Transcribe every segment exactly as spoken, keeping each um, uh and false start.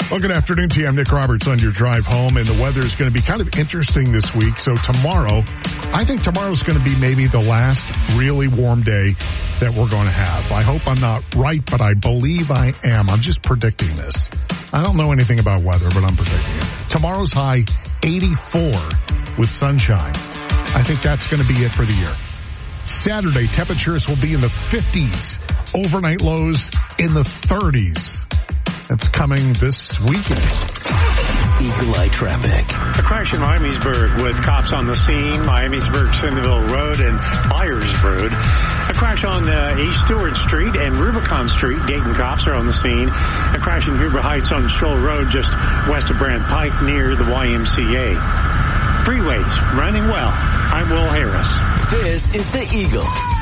Well, good afternoon to you. I'm Nick Roberts on your drive home, and the weather is going to be kind of interesting this week. So tomorrow, I think tomorrow's going to be maybe the last really warm day that we're going to have. I hope I'm not right, but I believe I am. I'm just predicting this. I don't know anything about weather, but I'm predicting it. Tomorrow's high, eighty-four with sunshine. I think that's going to be it for the year. Saturday, temperatures will be in the fifties. Overnight lows in the thirties. That's coming this weekend. Eagle Eye Traffic. A crash in Miamisburg with cops on the scene. Miamisburg, Centerville Road, and Byers Road. A crash on uh, East Stewart Street and Rubicon Street. Dayton cops are on the scene. A crash in Huber Heights on Stroll Road just west of Brant Pike near the Y M C A. Freeways running well. I'm Will Harris. This is the Eagle.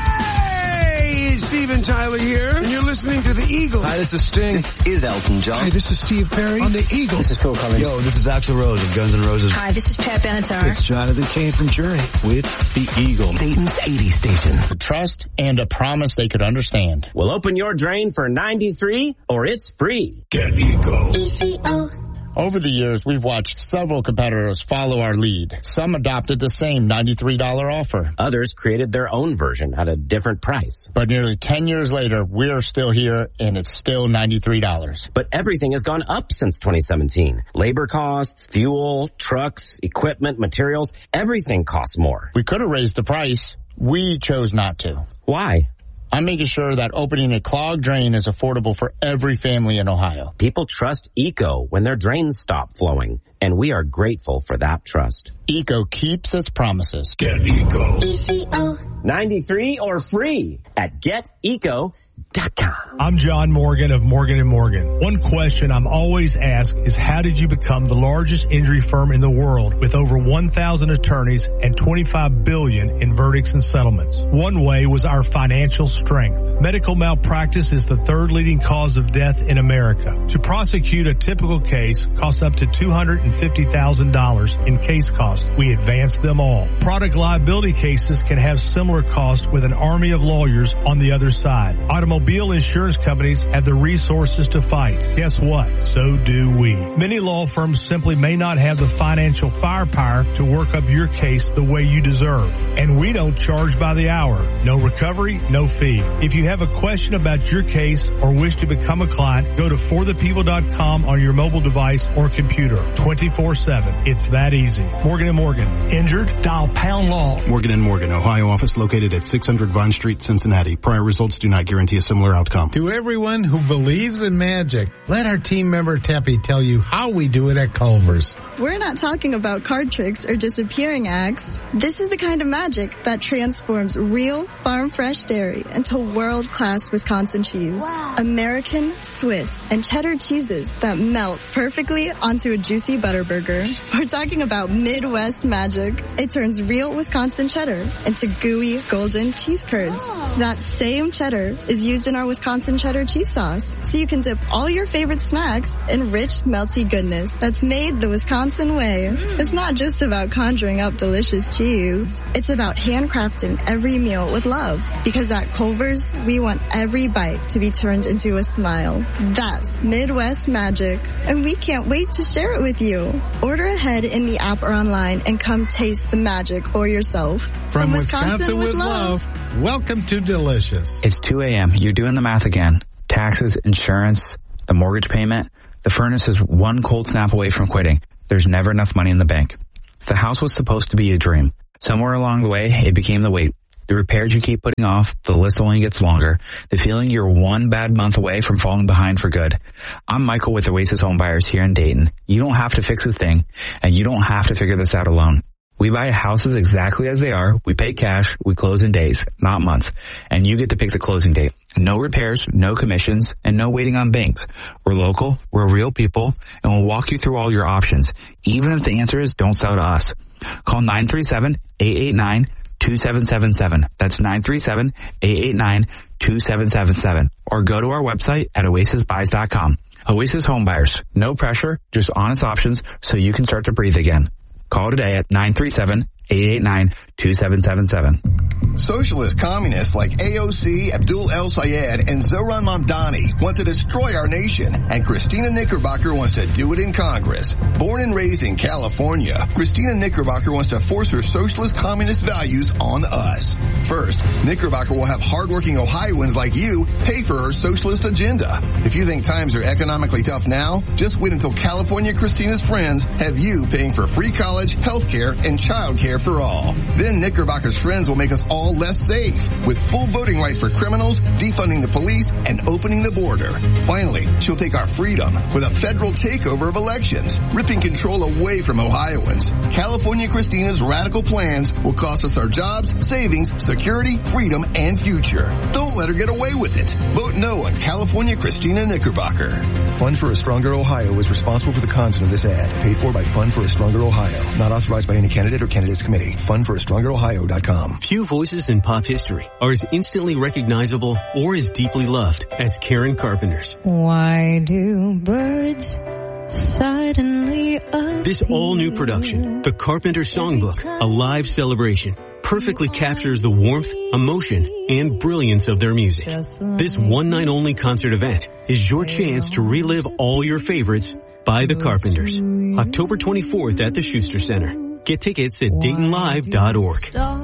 Hey, Steven Tyler here, and you're listening to the Eagle. Hi, this is Sting. This is Elton John. Hi, this is Steve Perry on the Eagle. This is Phil Collins. Yo, this is Axl Rose of Guns N' Roses. Hi, this is Pat Benatar. It's Jonathan Cain from Journey with the Eagle. Dayton's eighty station. A trust and a promise they could understand. We'll open your drain for ninety-three or it's free. Get Eagle. Over the years, we've watched several competitors follow our lead. Some adopted the same ninety-three dollars offer. Others created their own version at a different price. But nearly ten years later, we're still here, and it's still ninety-three dollars. But everything has gone up since twenty seventeen. Labor costs, fuel, trucks, equipment, materials, everything costs more. We could have raised the price. We chose not to. Why? I'm making sure that opening a clogged drain is affordable for every family in Ohio. People trust Eco when their drains stop flowing, and we are grateful for that trust. Eco keeps its promises. Get Eco. ninety-three or free at get eco dot com. I'm John Morgan of Morgan and Morgan. One question I'm always asked is, how did you become the largest injury firm in the world with over one thousand attorneys and twenty-five billion dollars in verdicts and settlements? One way was our financial strength. Medical malpractice is the third leading cause of death in America. To prosecute a typical case costs up to two hundred fifty thousand dollars in case costs. We advance them all. Product liability cases can have similar costs with an army of lawyers on the other side. Automobile insurance companies have the resources to fight. Guess what? So do we. Many law firms simply may not have the financial firepower to work up your case the way you deserve. And we don't charge by the hour. No recovery, no fee. If you have a question about your case or wish to become a client, go to for the people dot com on your mobile device or computer. twenty-four seven. It's that easy. Morgan and Morgan. Injured? Dial pound law. Morgan and Morgan, Ohio office located at six hundred Vine Street, Cincinnati. Prior results do not guarantee a similar outcome. To everyone who believes in magic, let our team member Teppy tell you how we do it at Culver's. We're not talking about card tricks or disappearing acts. This is the kind of magic that transforms real farm fresh dairy into world-class Wisconsin cheese. Wow. American, Swiss, and cheddar cheeses that melt perfectly onto a juicy butter burger. We're talking about Midwest magic. It turns real Wisconsin cheddar into gooey, golden cheese curds. Oh. That same cheddar is used in our Wisconsin cheddar cheese sauce, so you can dip all your favorite snacks in rich, melty goodness that's made the Wisconsin way. Mm. It's not just about conjuring up delicious cheese. It's about handcrafting every meal with love, because at Culver's, we want every bite to be turned into a smile. That's Midwest magic, and we can't wait to share it with you. Order ahead in the app or online and come taste the magic for yourself. From, From Wisconsin, Wisconsin with, with love. love, welcome to Delicious. It's two a.m. You're doing the math again. Taxes, insurance, the mortgage payment. The furnace is one cold snap away from quitting. There's never enough money in the bank. The house was supposed to be a dream. Somewhere along the way, it became the wait. The repairs you keep putting off, the list only gets longer. The feeling you're one bad month away from falling behind for good. I'm Michael with Oasis Home Buyers here in Dayton. You don't have to fix a thing, and you don't have to figure this out alone. We buy houses exactly as they are. We pay cash. We close in days, not months. And you get to pick the closing date. No repairs, no commissions, and no waiting on banks. We're local, we're real people, and we'll walk you through all your options. Even if the answer is don't sell to us. Call nine three seven, eight eight nine, two seven seven seven. That's nine three seven, eight eight nine, two seven seven seven. Or go to our website at oasis buys dot com. Oasis Home Buyers. No pressure, just honest options so you can start to breathe again. Call today at nine three seven, eight eight nine, two seven seven seven. Socialist communists like A O C, Abdul El Sayed, and Zohran Mamdani want to destroy our nation, and Christina Knickerbocker wants to do it in Congress. Born and raised in California, Christina Knickerbocker wants to force her socialist communist values on us. First, Knickerbocker will have hardworking Ohioans like you pay for her socialist agenda. If you think times are economically tough now, just wait until California Christina's friends have you paying for free college, health care, and child care for all. Then Knickerbocker's friends will make us all less safe, with full voting rights for criminals, defunding the police, and opening the border. Finally, she'll take our freedom with a federal takeover of elections, ripping control away from Ohioans. California Christina's radical plans will cost us our jobs, savings, security, freedom, and future. Don't let her get away with it. Vote no on California Christina Knickerbocker. Fund for a Stronger Ohio is responsible for the content of this ad. Paid for by Fund for a Stronger Ohio. Not authorized by any candidate or candidates committee. fund for a stronger ohio dot com. Few voices in pop history are as instantly recognizable or as deeply loved as Karen Carpenter's. Why do birds suddenly appear? This all-new production, The Carpenter Songbook, a live celebration, perfectly captures the warmth, emotion, and brilliance of their music. This one-night-only concert event is your chance to relive all your favorites by The Carpenters. October twenty-fourth at the Schuster Center. Get tickets at Dayton Live dot org.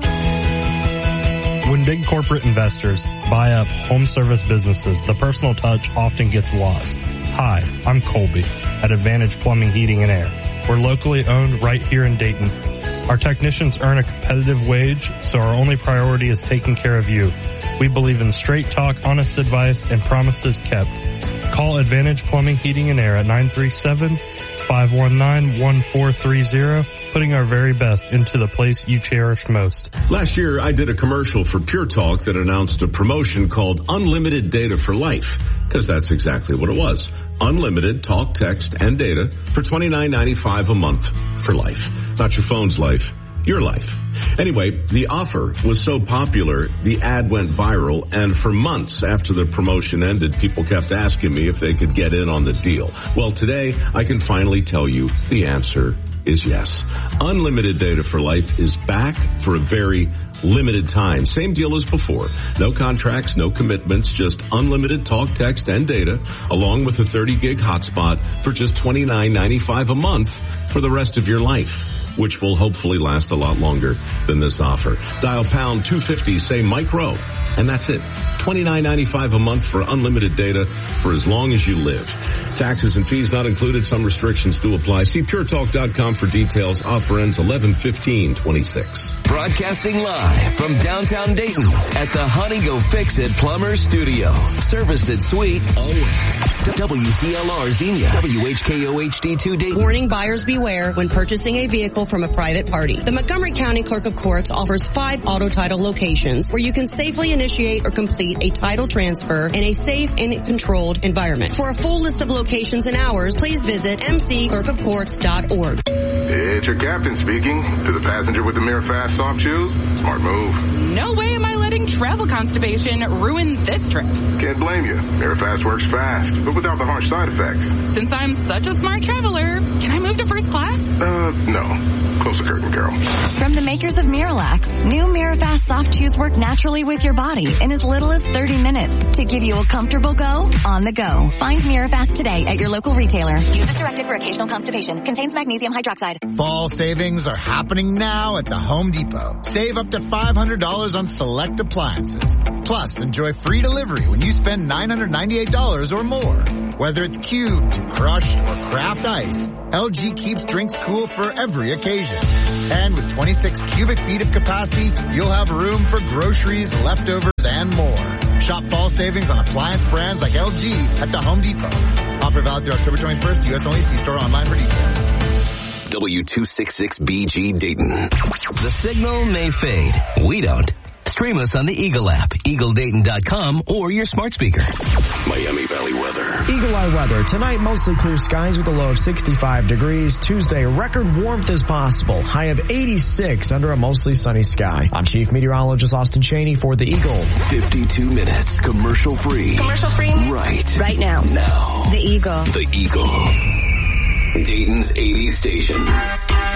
When big corporate investors buy up home service businesses, the personal touch often gets lost. Hi, I'm Colby at Advantage Plumbing, Heating, and Air. We're locally owned right here in Dayton. Our technicians earn a competitive wage, so our only priority is taking care of you. We believe in straight talk, honest advice, and promises kept. Call Advantage Plumbing, Heating, and Air at nine three seven, five one nine, one four three zero, putting our very best into the place you cherish most. Last year, I did a commercial for Pure Talk that announced a promotion called Unlimited Data for Life, because that's exactly what it was. Unlimited talk, text, and data for twenty-nine ninety-five a month for life. Not your phone's life, your life. Anyway, the offer was so popular, the ad went viral, and for months after the promotion ended, people kept asking me if they could get in on the deal. Well, today, I can finally tell you the answer is yes. Unlimited Data for Life is back for a very limited time. Same deal as before. No contracts, no commitments, just unlimited talk, text, and data, along with a thirty gig hotspot for just twenty-nine ninety-five a month for the rest of your life, which will hopefully last a lot longer than this offer. Dial pound two fifty, say Mike Rowe, and that's it. twenty-nine ninety-five a month for unlimited data for as long as you live. Taxes and fees not included. Some restrictions do apply. See pure talk dot com for details. Offer ends eleven fifteen twenty-six. Broadcasting live from downtown Dayton at the Honey Go Fix It Plumber Studio. Service that's sweet always. W C L R Xenia. W H K O H D two Dayton. Warning, buyers beware when purchasing a vehicle from a private party. The Montgomery County Clerk of Courts offers five auto title locations where you can safely initiate or complete a title transfer in a safe and controlled environment. For a full list of locations and hours, please visit m c clerk of courts dot org. It's your captain speaking. To the passenger with the Mirror Fast soft shoes, smart move. No way am I letting travel constipation ruin this trip. Can't blame you. Mirror Fast works fast, but without the harsh side effects. Since I'm such a smart traveler, can I move to first class? Uh, no. Close the curtain, girl. From the makers of Miralax, new Mirror Fast soft chews work naturally with your body in as little as thirty minutes to give you a comfortable go on the go. Find Mirror Fast today at your local retailer. Use as directed for occasional constipation. Contains magnesium hydroxide. Fall savings are happening now at the Home Depot. Save up to five hundred dollars on select appliances. Plus, enjoy free delivery when you spend nine hundred ninety-eight dollars or more. Whether it's cubed, crushed, or craft ice, L G keeps drinks cool for every occasion. And with twenty-six cubic feet of capacity, you'll have room for groceries, leftovers, and more. Shop fall savings on appliance brands like L G at the Home Depot. Offer valid through October twenty-first. U S only. See store online for details. W two sixty-six B G Dayton. The signal may fade. We don't. Stream us on the Eagle app, eagle dayton dot com, or your smart speaker. Miami Valley weather. Eagle Eye weather. Tonight, mostly clear skies with a low of sixty-five degrees. Tuesday, record warmth is possible. High of eighty-six under a mostly sunny sky. I'm Chief Meteorologist Austin Cheney for the Eagle. fifty-two minutes, commercial free. Commercial free? Right. Right now. Now. The Eagle. The Eagle. Dayton's eighties station.